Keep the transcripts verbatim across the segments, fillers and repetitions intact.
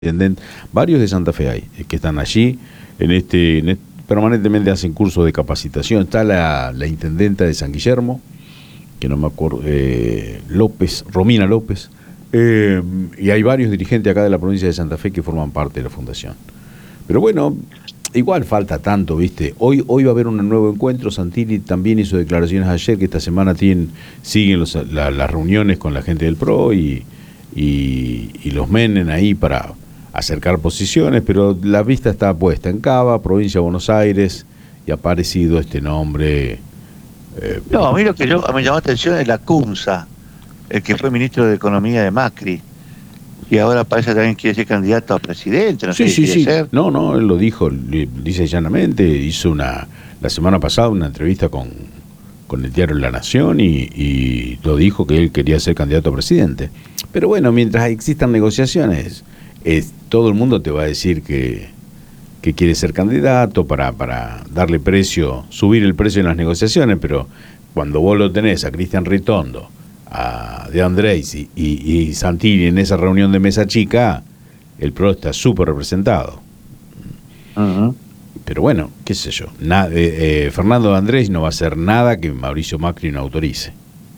Varios de Santa Fe hay, que están allí, en este, en este permanentemente hacen cursos de capacitación. Está la, la intendenta de San Guillermo, que no me acuerdo, eh, López, Romina López, eh, y hay varios dirigentes acá de la provincia de Santa Fe que forman parte de la fundación. Pero bueno, igual falta tanto, ¿viste? Hoy, hoy va a haber un nuevo encuentro. Santilli también hizo declaraciones ayer que esta semana tienen, siguen los, la, las reuniones con la gente del P R O y, y, y los Menem ahí para acercar posiciones, pero la vista está puesta en Cava, provincia de Buenos Aires, y ha aparecido este nombre. Eh, no, a mí lo que yo, me llamó la atención es la Cunza, el que fue ministro de Economía de Macri, y ahora parece también quiere ser candidato a presidente, no sí, sé sí, si sí. ser. No, no, él lo dijo, dice llanamente, hizo una, la semana pasada una entrevista con, con el diario La Nación y, y lo dijo que él quería ser candidato a presidente. Pero bueno, mientras existan negociaciones, es, todo el mundo te va a decir que, que quiere ser candidato para, para darle precio, subir el precio en las negociaciones, pero cuando vos lo tenés a Cristian Ritondo, a De Andrés y, y, y Santilli en esa reunión de mesa chica, el P R O está súper representado. Uh-huh. Pero bueno, qué sé yo, na, eh, eh, Fernando De Andrés no va a hacer nada que Mauricio Macri no autorice.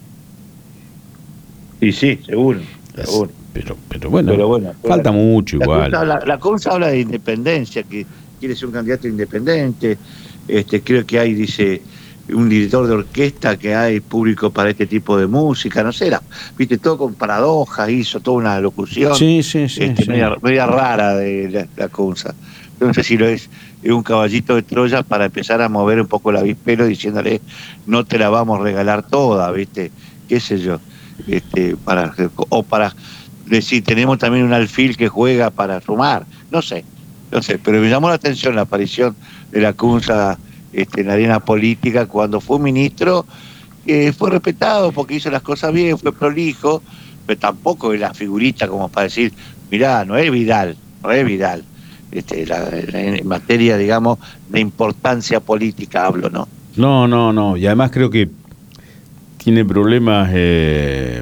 Y sí, seguro, seguro. Pero, pero bueno, pero bueno falta la, mucho la igual. Cosa, la, la cosa habla de independencia, que quiere ser un candidato independiente. Este, creo que hay, dice, un director de orquesta, que hay público para este tipo de música, no sé, la, viste, todo con paradojas, hizo toda una locución sí, sí, sí, este, sí. Media, media rara de la, la cosa. No sé si lo es, es un caballito de Troya para empezar a mover un poco el avispero diciéndole, no te la vamos a regalar toda, viste, qué sé yo, este, para, o para decir, tenemos también un alfil que juega para sumar, no sé, no sé, pero me llamó la atención la aparición de la Cunza este, en la arena política cuando fue ministro, eh, fue respetado porque hizo las cosas bien, fue prolijo, pero tampoco es la figurita como para decir, mirá, no es Vidal, no es Vidal, este, la, en materia, digamos, de importancia política hablo, ¿no? No, no, no, y además creo que tiene problemas... Eh...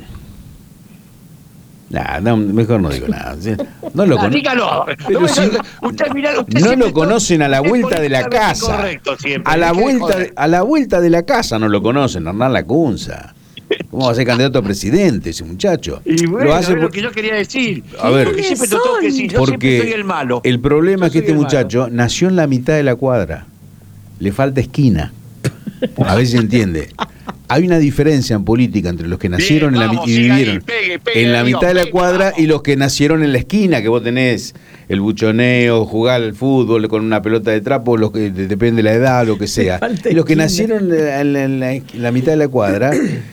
Nah, no, mejor no digo nada. No lo, cono dígalo. Pero No, si usted, mirá, usted no lo conocen a la vuelta de la casa. A la vuelta, de, a la vuelta de la casa no lo conocen, Hernán Lacunza. ¿Cómo va a ser candidato a presidente ese muchacho? Y bueno, lo hace es por... lo que yo quería decir. A ver, porque siempre tengo que decir, yo porque siempre soy el malo. El problema yo es que este muchacho malo. nació en la mitad de la cuadra. Le falta esquina. A ver si entiende. Hay una diferencia en política entre los que nacieron Bien, en la, vamos, y vivieron ahí, pegue, pegue, en la Dios, mitad de la pegue, cuadra vamos. Y los que nacieron en la esquina, que vos tenés el buchoneo, jugar al fútbol con una pelota de trapo, los que depende de la edad, lo que sea. Y los que nacieron en la, en la, en la mitad de la cuadra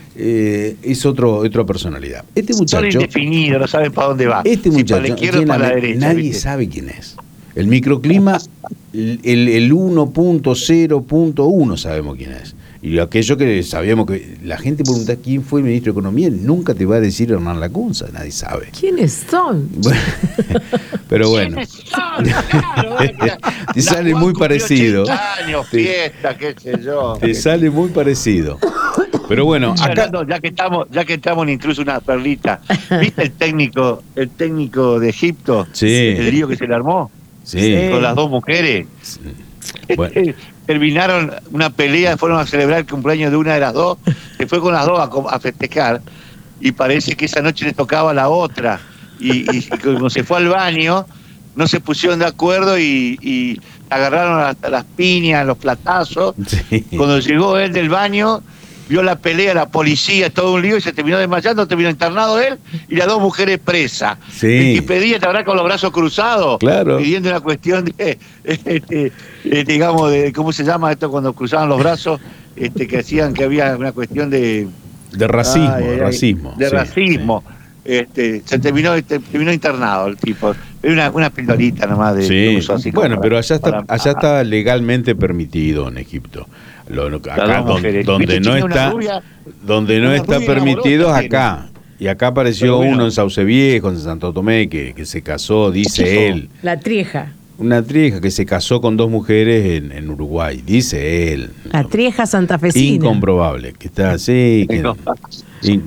eh, es otro, otra personalidad. Este muchacho son indefinidos, no saben para dónde va. Este si muchacho, para la izquierda o para la derecha, nadie ¿viste? sabe quién es. El microclima, el, el uno punto cero punto uno sabemos quién es. Y aquello que sabíamos que la gente pregunta quién fue el ministro de Economía, nunca te va a decir Hernán Lacunza, nadie sabe. ¿Quiénes son? Bueno, pero bueno. Son? Claro, te sale muy parecido. Años, fiesta, qué sé yo. Te sale muy parecido. Pero bueno, acá ya que estamos, ya que estamos en incluso una perlita. ¿Viste el técnico, el técnico de Egipto? Sí. El lío que se le armó. Sí. Con las dos mujeres. Sí. Bueno. Terminaron una pelea, fueron a celebrar el cumpleaños de una de las dos, se fue con las dos a, a festejar, y parece que esa noche le tocaba a la otra, y, y, y como se fue al baño, no se pusieron de acuerdo y, y agarraron las, las piñas, los platazos. Sí. Cuando llegó él del baño, vio la pelea, la policía, todo un lío, y se terminó desmayando, terminó internado él y las dos mujeres presas. Sí. Y pedía, te habrá con los brazos cruzados, claro. pidiendo una cuestión de, este, de, digamos, de ¿cómo se llama esto cuando cruzaban los brazos? Este, que hacían que había una cuestión de... De racismo, ay, ay, racismo. De sí, racismo. Sí. Este, se terminó, terminó internado el tipo. Una, una pildorita nomás de sí. uso así. Bueno, para, pero allá está, para, allá está legalmente permitido en Egipto. Lo, lo, acá donde, donde no está, rubia, donde no está permitido es acá. Y acá apareció bueno. uno en Sauce Viejo, en Santo Tomé, que, que se casó, dice él. La Trieja. Una trieja que se casó con dos mujeres en, en Uruguay, dice él. La Trieja santafesina. Incomprobable, que está así. Que, y, bueno.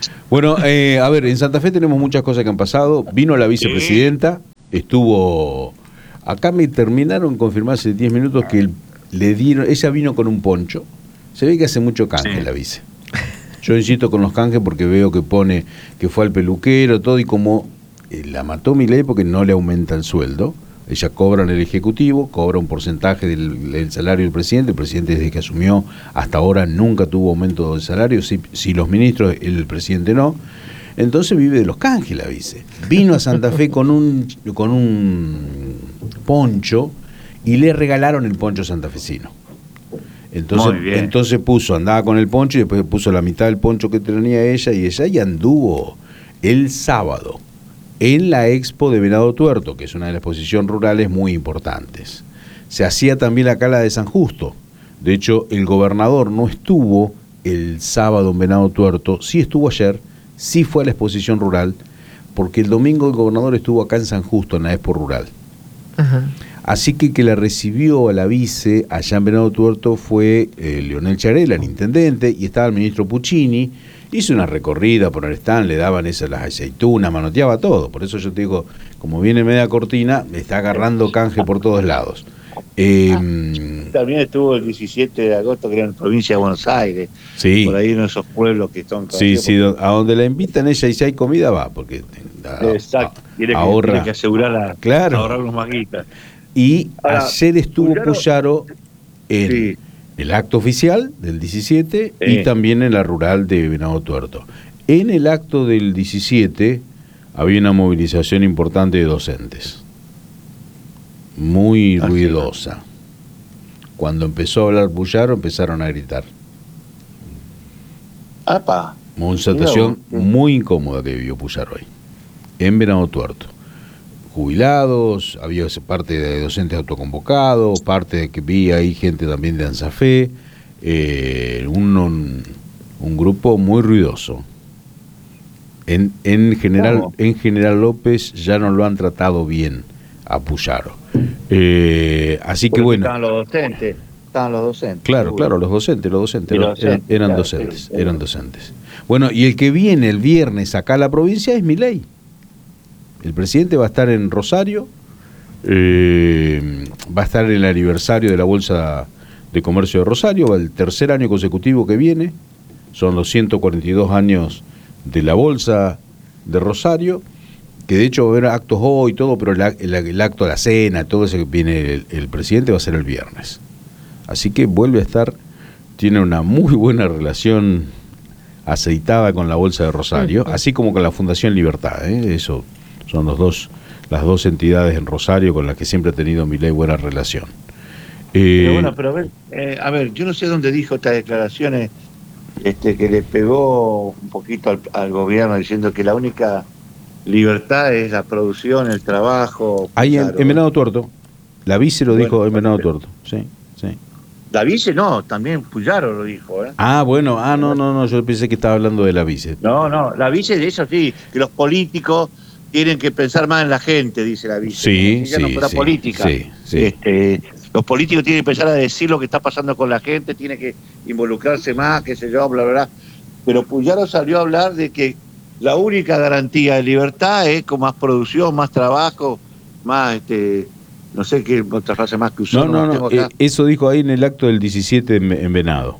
Bueno, eh, a ver, en Santa Fe tenemos muchas cosas que han pasado. Vino la vicepresidenta, estuvo... Acá me terminaron confirmar hace diez minutos que le dieron... Ella vino con un poncho. Se ve que hace mucho canje, sí, la vice. Yo insisto con los canjes porque veo que pone que fue al peluquero, todo, y como eh, la mató Milei porque no le aumenta el sueldo. Ella cobra en el Ejecutivo, cobra un porcentaje del, del salario del presidente. El presidente, desde que asumió hasta ahora, nunca tuvo aumento de salario. Si, si los ministros, el presidente no. Entonces vive de los canjes la vice. Vino a Santa Fe con un, con un poncho y le regalaron el poncho santafesino. Entonces, entonces puso, andaba con el poncho y después puso la mitad del poncho que tenía ella, y ella ya anduvo el sábado en la Expo de Venado Tuerto, que es una de las exposiciones rurales muy importantes. Se hacía también acá la de San Justo. De hecho, el gobernador no estuvo el sábado en Venado Tuerto, sí estuvo ayer, sí fue a la exposición rural, porque el domingo el gobernador estuvo acá en San Justo, en la Expo Rural. Ajá. Así que que la recibió a la vice allá en Venado Tuerto fue eh, Leonel Charela, el intendente, y estaba el ministro Puccini. Hizo una recorrida por el stand, le daban esas las aceitunas, manoteaba todo. Por eso yo te digo, como viene media cortina, está agarrando canje por todos lados. Eh, También estuvo el diecisiete de agosto, que era en la provincia de Buenos Aires. Sí. Por ahí en esos pueblos que están... Sí, sí, a donde la invitan ella y si hay comida va, porque... A, Exacto, tiene que, ahorra, tiene que asegurar la, claro. ahorrar unos manguitas. Y ahora, ayer estuvo Puyaro, Puyaro en sí. el acto oficial del diecisiete sí. y también en la rural de Venado Tuerto. En el acto del diecisiete había una movilización importante de docentes, muy Así ruidosa. Es. Cuando empezó a hablar Puyaro empezaron a gritar. ¡Apa! Una situación no. muy incómoda que vivió Puyaro ahí, en Venado Tuerto. Jubilados, había parte de docentes autoconvocados, parte de que vi ahí gente también de ANSAFE, eh, un, un, un grupo muy ruidoso. En, en, general, ¿Cómo? en General López ya no lo han tratado bien a Puyaro. Eh, así Porque que bueno. Estaban los docentes, estaban los docentes. Claro, seguro. claro, los docentes, los docentes, los docentes eran, eran claro, docentes, sí, sí. eran docentes. Bueno, y el que viene el viernes acá a la provincia es Milei. El presidente va a estar en Rosario, eh, va a estar en el aniversario de la Bolsa de Comercio de Rosario, va el tercer año consecutivo que viene, son los ciento cuarenta y dos años de la Bolsa de Rosario, que de hecho va a haber actos hoy y todo, pero el, el, el acto de la cena, todo eso que viene el, el presidente va a ser el viernes. Así que vuelve a estar, tiene una muy buena relación aceitada con la Bolsa de Rosario, así como con la Fundación Libertad, ¿eh? Eso... Son los dos, las dos entidades en Rosario con las que siempre ha tenido Milei buena relación. Eh, pero bueno, pero a ver, eh, a ver, yo no sé dónde dijo estas declaraciones, este, que le pegó un poquito al, al gobierno diciendo que la única libertad es la producción, el trabajo. Ahí en, en Venado Tuerto, la vice lo bueno, dijo en Venado Tuerto, sí, sí. La vice no, también Puyaro lo dijo, ¿eh? Ah, bueno, ah, no, no, no, yo pensé que estaba hablando de la vice. No, no, la vice de eso sí, que los políticos tienen que pensar más en la gente, dice la vice. Sí, ya sí, no fuera sí, política. Sí, sí. Este, los políticos tienen que empezar a decir lo que está pasando con la gente, tienen que involucrarse más, qué sé yo, bla, bla, bla. Pero Puyaro salió a hablar de que la única garantía de libertad es con más producción, más trabajo, más, este, no sé qué otra frase más que usó. No, no, no, eh, eso dijo ahí en el acto del diecisiete en, en Venado.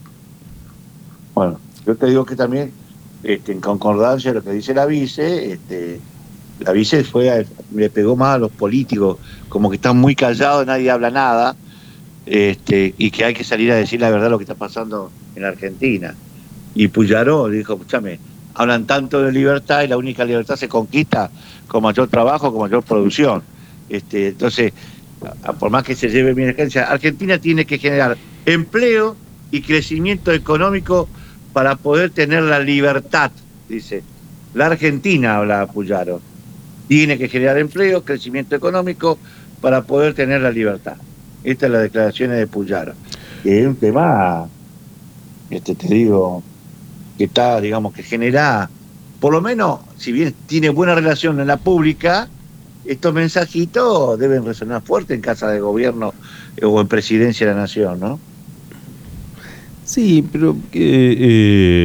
Bueno, yo te digo que también, este, en concordancia a lo que dice la vice, este, la vice fue a, le pegó más a los políticos, como que están muy callados, nadie habla nada, este, y que hay que salir a decir la verdad lo que está pasando en Argentina. Y Puyaro dijo, escúchame, hablan tanto de libertad y la única libertad se conquista con mayor trabajo, con mayor producción. Este, entonces, por más que se lleve mi emergencia, Argentina tiene que generar empleo y crecimiento económico para poder tener la libertad, dice. La Argentina, habla Puyaro, tiene que generar empleo, crecimiento económico para poder tener la libertad. Esta es la declaración de Puyaro. Que es un tema, este, te digo, que está, digamos, que genera, por lo menos, si bien tiene buena relación en la pública, estos mensajitos deben resonar fuerte en casa de gobierno o en presidencia de la nación, ¿no? Sí, pero eh, eh,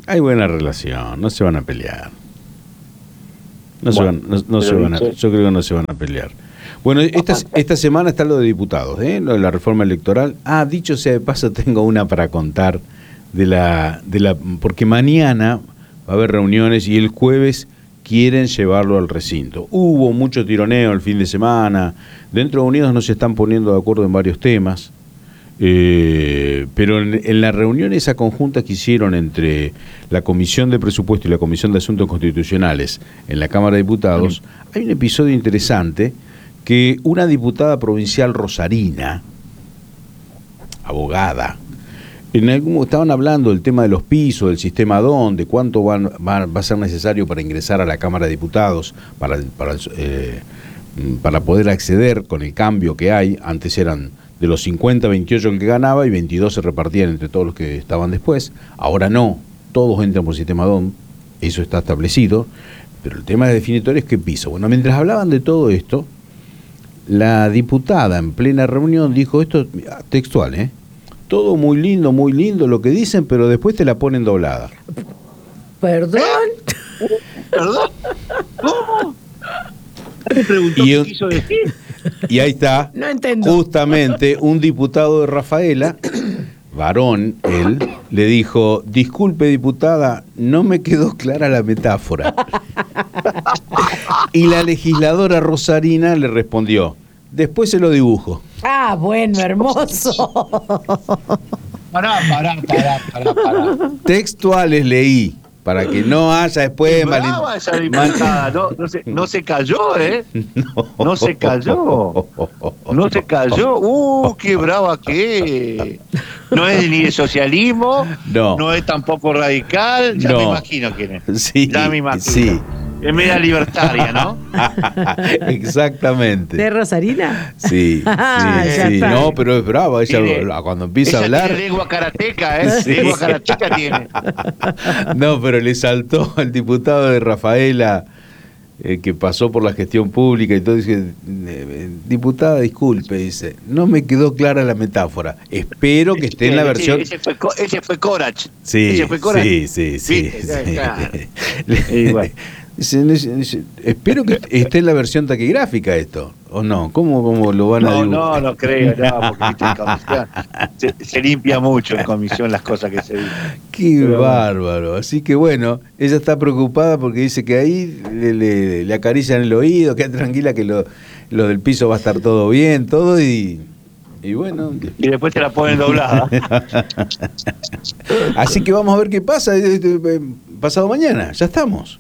Hay buena relación, no se van a pelear. No, Bueno, se van, no, no se van a, yo creo que no se van a pelear. Bueno, esta, esta semana está lo de diputados, ¿eh? Lo de la reforma electoral. Ah, dicho sea de paso, tengo una para contar de la, de la, porque mañana va a haber reuniones y el jueves quieren llevarlo al recinto. Hubo mucho tironeo el fin de semana. Dentro de Unidos no se están poniendo de acuerdo en varios temas. Eh, pero en, en la reunión esa conjunta que hicieron entre la Comisión de Presupuesto y la Comisión de Asuntos Constitucionales en la Cámara de Diputados, hay un episodio interesante que una diputada provincial rosarina, abogada, en algún, estaban hablando del tema de los pisos, del sistema D O N, de cuánto van, va, va a ser necesario para ingresar a la Cámara de Diputados, para, para, eh, para poder acceder con el cambio que hay. Antes eran de los cincuenta, veintiocho el que ganaba y veintidós se repartían entre todos los que estaban después. Ahora no, todos entran por sistema D O N, eso está establecido, pero el tema de definitorio es qué piso. Bueno, mientras hablaban de todo esto, la diputada en plena reunión dijo esto textual, ¿eh? Todo muy lindo, muy lindo lo que dicen, pero después te la ponen doblada. ¿Perdón? ¿Perdón? ¿Cómo? ¿Me preguntó Y qué un- quiso decir? Y ahí está, No entiendo. justamente un diputado de Rafaela, varón, él, le dijo, disculpe diputada, no me quedó clara la metáfora. Y la legisladora rosarina le respondió, después se lo dibujo. Ah, bueno, hermoso. Pará, pará, pará, pará, pará. Textuales leí, para que no haya después... Brava malin- esa diputada, no, no, se, no se cayó, ¿eh? No. No se cayó. No se cayó. ¡Uh, qué brava que es! No es ni de socialismo, No. no es tampoco radical, ya No. me imagino quién es. Sí, Ya me imagino. sí. Es media libertaria, ¿no? Exactamente. ¿De Rosarina? Sí, Ah, sí, ya sí. está. No, pero es brava. Ella Tiene- cuando empieza a Esa hablar. tiene lengua karateca, ¿eh? Sí. Lengua karateca tiene. No, pero le saltó al diputado de Rafaela, eh, que pasó por la gestión pública y todo. Dice, eh, diputada, disculpe, dice, no me quedó clara la metáfora. Espero que esté en la Ese- versión. Ese fue, Co- ese fue Corach. Sí, Ese fue Corach. sí, sí, sí. ¿Viste? sí. Claro. Le- Y bueno. dice, dice, dice, espero que esté en la versión taquigráfica esto, ¿o no? ¿Cómo, cómo lo van a No, dibujar? no, no creo, no, porque viste, en comisión se, se limpia mucho en comisión las cosas que se dicen. Qué Pero bueno. bárbaro. Así que bueno, ella está preocupada porque dice que ahí le, le- le acarician el oído, queda tranquila que lo, lo del piso va a estar todo bien, todo y, y bueno. Y después te la ponen doblada. Así que vamos a ver qué pasa eh, eh, pasado mañana, ya estamos.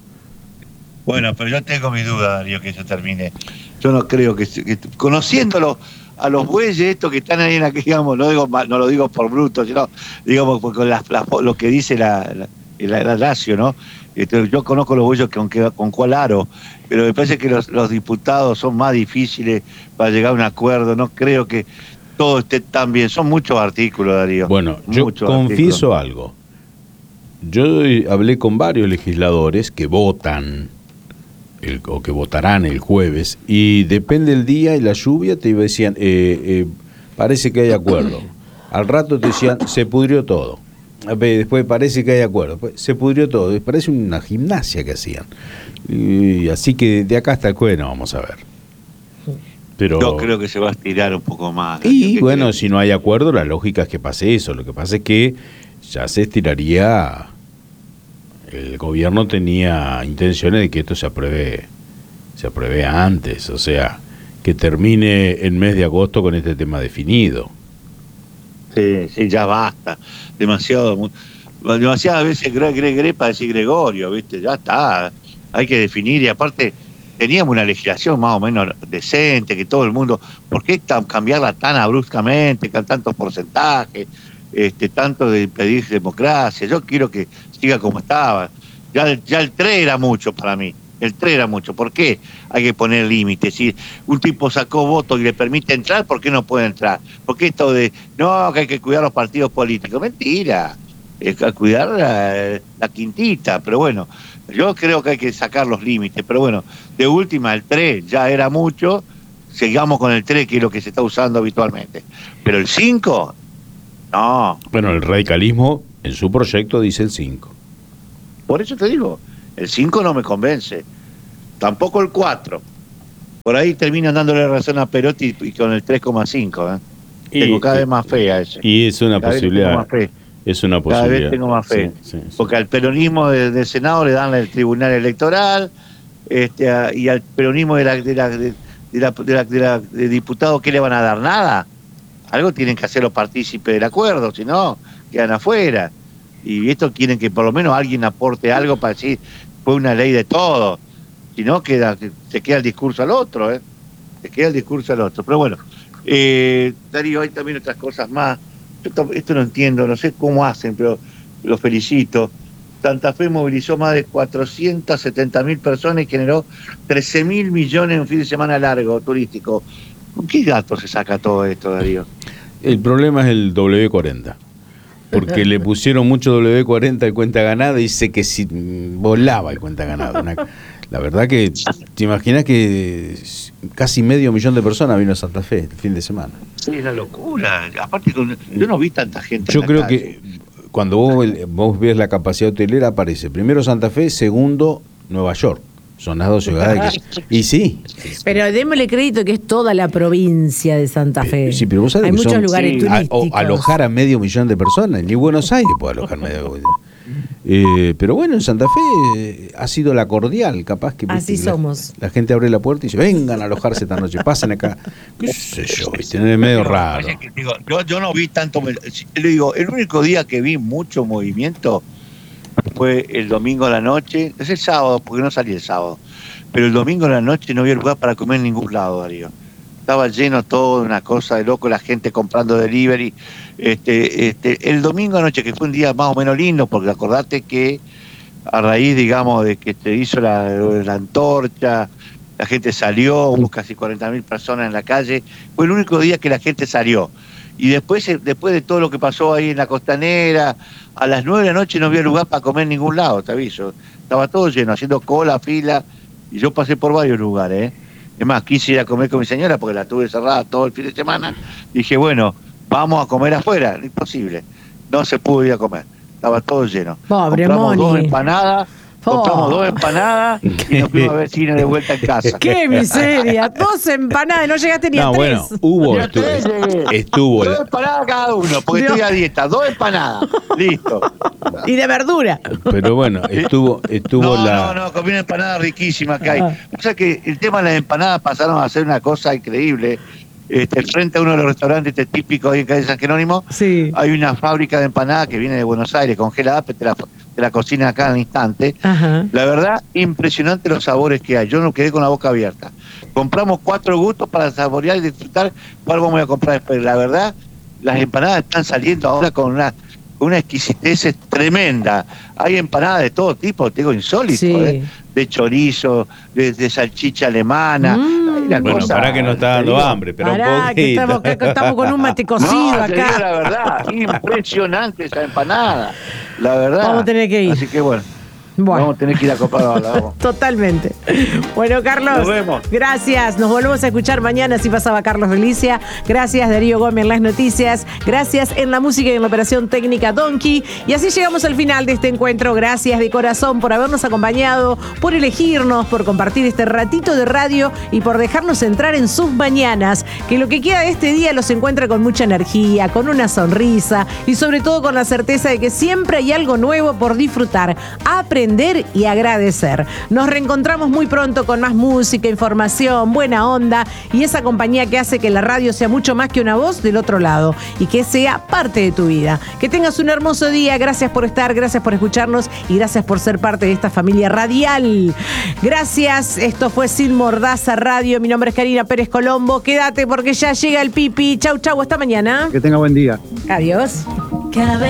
Bueno, pero yo tengo mi duda, Darío, que eso termine. Yo no creo que, se- que conociéndolo a los bueyes estos que están ahí en la que digamos, no digo mal- no lo digo por bruto, sino digamos por- con las, las- lo que dice la, la, la- la Lazio, ¿no? Este, yo conozco los bueyes con, que- con cuál aro, pero me parece que los, los diputados son más difíciles para llegar a un acuerdo. No creo que todo esté tan bien. Son muchos artículos, Darío. Bueno, yo Muchos confieso artículos. algo. Yo eh, hablé con varios legisladores que votan el- o que votarán el jueves y depende el día y la lluvia te decían, eh, eh, parece que hay acuerdo. Al rato te decían, se pudrió todo. A ver, después parece que hay acuerdo. Pues, se pudrió todo. Parece una gimnasia que hacían. Y así que de acá hasta el jueves no vamos a ver. Pero, Yo creo que se va a estirar un poco más. y Yo bueno, creo- si no hay acuerdo, la lógica es que pase eso. Lo que pasa es que ya se estiraría. El gobierno tenía intenciones de que esto se apruebe, se apruebe antes, o sea, que termine el mes de agosto con este tema definido. Sí, sí, ya basta. Demasiado, mu- demasiadas veces gre, gre, gre para decir Gregorio, ¿viste? Ya está. Hay que definir y aparte teníamos una legislación más o menos decente, que todo el mundo, ¿por qué tan, cambiarla tan abruptamente, con tantos porcentajes, este, tanto de pedir democracia? Yo quiero que siga como estaba. Ya, el- ya el tres era mucho para mí. El tres era mucho. ¿Por qué hay que poner límites? Si un tipo sacó votos y le permite entrar, ¿por qué no puede entrar? ¿Por qué esto de, no, que hay que cuidar los partidos políticos? Mentira. Es que cuidar la, la quintita. Pero bueno, yo creo que hay que sacar los límites. Pero bueno, de última, el tres ya era mucho. Sigamos con el tres, que es lo que se está usando habitualmente. Pero el cinco, no. Bueno, el radicalismo En su proyecto dice el cinco. Por eso te digo, el cinco no me convence. Tampoco el cuatro. Por ahí terminan dándole razón a Perotti y con el tres coma cinco. ¿eh? Tengo cada vez más fe a ese. Y es una cada posibilidad. Es una posibilidad. Cada vez tengo más fe. Sí, sí, sí. Porque al peronismo del de Senado le dan el Tribunal Electoral, este, a, y al peronismo de la, de la, de la, de la, de la de diputado, ¿qué le van a dar? Nada. Algo tienen que hacerlo partícipe del acuerdo, si no, quedan afuera. Y esto quieren que por lo menos alguien aporte algo para decir, fue una ley de todo. Si no, queda, se queda el discurso al otro, ¿eh? Se queda el discurso al otro. Pero bueno, eh, Darío, hay también otras cosas más. Esto, esto no entiendo, no sé cómo hacen, pero los felicito. Santa Fe movilizó más de cuatrocientas setenta mil personas y generó trece mil millones en un fin de semana largo, turístico. ¿Con qué gato se saca todo esto, Darío? El problema es el doble u cuarenta. Porque le pusieron mucho doble u cuarenta al cuenta ganada y dice que si volaba el cuenta ganada. Una, la verdad que te imaginas que casi medio millón de personas vino a Santa Fe el fin de semana. Sí, es una locura. Aparte, yo no vi tanta gente. Yo en la creo calle. que cuando vos, vos ves la capacidad hotelera aparece primero Santa Fe, segundo Nueva York. Son las dos ciudades que... Y sí. Pero démosle crédito que es toda la provincia de Santa Fe. Sí, pero vos sabés hay que muchos son, lugares sí, turísticos. A, o alojar a medio millón de personas. Ni Buenos Aires puede alojar medio eh, Pero bueno, en Santa Fe eh, ha sido la cordial, capaz que... Así viste, somos. La, la gente abre la puerta y dice, vengan a alojarse esta noche, pasen acá. ¿Qué sé yo? ¿Viste? Es medio raro. Digo, yo, yo no vi tanto... Le digo, el único día que vi mucho movimiento fue el domingo a la noche. Es el sábado, porque no salí el sábado. Pero el domingo a la noche no había lugar para comer en ningún lado, Darío. Estaba lleno todo, una cosa de loco, la gente comprando delivery. Este, este, el domingo a la noche, que fue un día más o menos lindo, porque acordate que a raíz, digamos, de que se hizo la, la antorcha, la gente salió, hubo casi cuarenta mil personas en la calle. Fue el único día que la gente salió. Y después, después de todo lo que pasó ahí en la costanera, a las nueve de la noche no había lugar para comer en ningún lado, te aviso. Estaba todo lleno, haciendo cola, fila. Y yo pasé por varios lugares, ¿eh? Es más, quise ir a comer con mi señora porque la tuve cerrada todo el fin de semana. Dije, bueno, vamos a comer afuera. Imposible. No se pudo ir a comer. Estaba todo lleno. Pobre compramos Moni. dos empanadas, Oh. compramos dos empanadas y nos fuimos a ver cine de vuelta en casa. ¡Qué miseria! Dos empanadas, no llegaste ni No, a tres. bueno, hubo, Ni a estuvo, tres llegué. estuvo Dos la- empanadas cada uno, porque Dios. estoy a dieta. Dos empanadas. Listo. Y de verdura. pero bueno, estuvo, estuvo no, la... no, no, comí una empanada riquísima que hay. Ah. O sea que el tema de las empanadas pasaron a ser una cosa increíble. Este, frente a uno de los restaurantes este, típicos ahí en calle San Jerónimo, Sí. hay una fábrica de empanadas que viene de Buenos Aires, congelada, pero te la, te la cocina acá al instante. Ajá. La verdad, impresionante los sabores que hay. Yo no quedé con la boca abierta. Compramos cuatro gustos para saborear y disfrutar cuál vamos a comprar después. La verdad, las empanadas están saliendo ahora con una, con una exquisitez tremenda. Hay empanadas de todo tipo, te digo, insólito, Sí. ¿eh? De chorizo, de, de salchicha alemana. Mm. Hay una Bueno, cosa, para que nos está te dando digo, hambre, pero Pará, un que poquito. estamos, que estamos con un mate cocido no, te digo acá. la verdad, impresionante esa empanada. La verdad. Vamos a tener que ir. Así que bueno, Bueno. vamos a tener que ir a comprar ahora, vamos. Totalmente. Bueno, Carlos, Nos vemos. gracias. Nos volvemos a escuchar mañana. Así pasaba Carlos Delicia. Gracias, Darío Gómez en las noticias. Gracias en la música y en la operación técnica Donkey. Y así llegamos al final de este encuentro. Gracias de corazón por habernos acompañado, por elegirnos, por compartir este ratito de radio y por dejarnos entrar en sus mañanas. Que lo que queda de este día los encuentra con mucha energía, con una sonrisa y sobre todo con la certeza de que siempre hay algo nuevo por disfrutar, aprender y agradecer. Nos reencontramos muy pronto con más música, información, buena onda y esa compañía que hace que la radio sea mucho más que una voz del otro lado y que sea parte de tu vida. Que tengas un hermoso día. Gracias por estar, gracias por escucharnos y gracias por ser parte de esta familia radial. Gracias. Esto fue Sin Mordaza Radio. Mi nombre es Karina Pérez Colombo. Quédate porque ya llega el Pipi. Chau, chau. Hasta mañana. Que tenga buen día. Adiós. Cada vez